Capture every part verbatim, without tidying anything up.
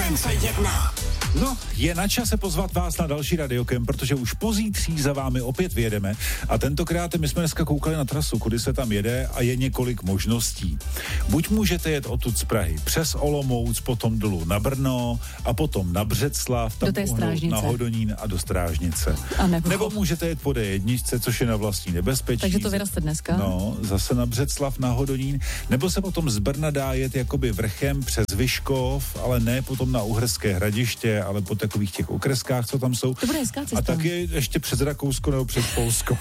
Frekvence jedna. No, je na čase pozvat vás na další Radiokemp, protože už pozítří za vámi opět vyjedeme a tentokrát my jsme dneska koukali na trasu, kudy se tam jede a je několik možností. Buď můžete jet odtud z Prahy přes Olomouc, potom dolů na Brno a potom na Břeclav, tam na Hodonín a do Strážnice. A nebo... nebo můžete jet po D jedna, což je na vlastní nebezpečí. Takže to vyraste dneska. No, zase na Břeclav, na Hodonín, nebo se potom z Brna dá jet jakoby vrchem přes Vyškov, ale ne potom na Uherské Hradiště, ale po takových těch okreskách, co tam jsou. To bude hezká cesta. A taky ještě přes Rakousko nebo přes Polsko.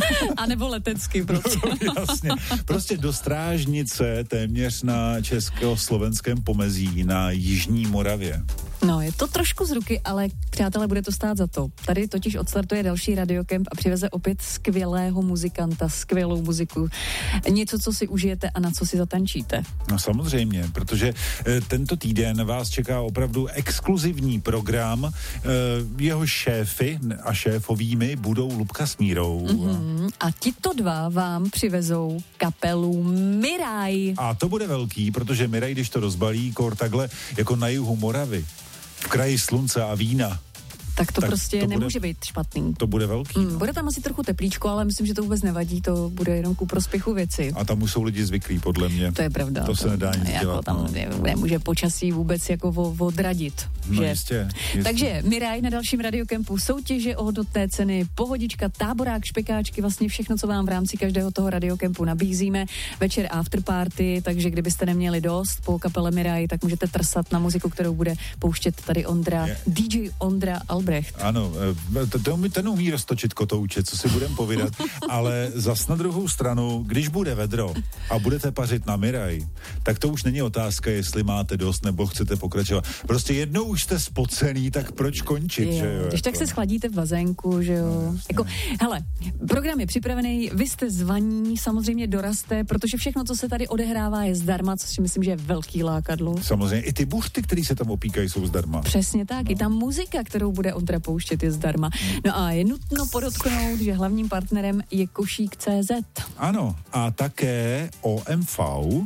A nebo letecky, prostě. No, jasně. Prostě do Strážnice, téměř na česko-slovenském pomezí, na Jižní Moravě. No, je to trošku z ruky, ale přátelé, bude to stát za to. Tady totiž odstartuje další Radiokemp a přiveze opět skvělého muzikanta, skvělou muziku. Něco, co si užijete a na co si zatančíte. No samozřejmě, protože e, tento týden vás čeká opravdu exkluzivní program. E, jeho šéfy a šéfovými budou Lubka s Mírou. Mm-hmm. A tito dva vám přivezou kapelu Miraj. A to bude velký, protože Miraj, když to rozbalí, kor takhle jako na jihu Moravy, v kraji slunce a vína, tak to tak prostě to nemůže bude, být špatný. To bude velký. Mm, bude tam asi trochu teplíčko, ale myslím, že to vůbec nevadí, to bude jenom ku prospěchu věci. A tam už jsou lidi zvyklí, podle mě. To je pravda. To, to se nedá nic jako dělat. Tam no. ne, nemůže počasí vůbec jako odradit. No že? jistě, jistě. Takže Miraj na dalším Radiokempu, soutěže o hodnotné ceny, pohodička, táborák, špekáčky, vlastně všechno, co vám v rámci každého toho Radiokempu nabízíme. Večer afterparty, takže kdybyste neměli dost po kapele Miraj, tak můžete trsat na muziku, kterou bude pouštět tady Ondra, je. D J Ondra Albrecht. Ano, ten, ten umí roztočit kotouče, co si budem povídat, ale zas na druhou stranu, když bude vedro a budete pařit na Miraj, tak to už není otázka, jestli máte dost nebo chcete pokračovat. Prostě jednou už jste spocený, tak proč končit, jo, že jo? Když jako. Tak se schladíte v bazénku, že jo? No, jako, hele, program je připravený, vy jste zvaní, samozřejmě doraste, protože všechno, co se tady odehrává, je zdarma, což si myslím, že je velký lákadlo. Samozřejmě, i ty buchty, které se tam opíkají, jsou zdarma. Přesně tak, no. I ta muzika, kterou bude Ondra pouštět, je zdarma. No a je nutno podotknout, že hlavním partnerem je Košík tečka cé zet. Ano, a také O M V,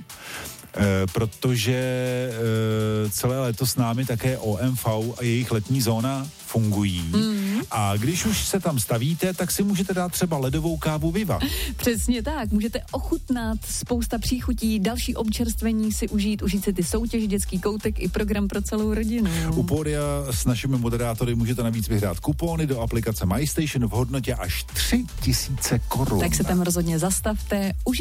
E, protože e, celé léto s námi také O M V a jejich letní zóna fungují. Mm. A když už se tam stavíte, tak si můžete dát třeba ledovou kávu Viva. Přesně tak, můžete ochutnat spousta příchutí, další občerstvení si užít, užít si ty soutěž, dětský koutek i program pro celou rodinu. U pódia s našimi moderátory můžete navíc vyhrát kupóny do aplikace MyStation v hodnotě až tři tisíce korun. Tak se tam rozhodně zastavte, užijte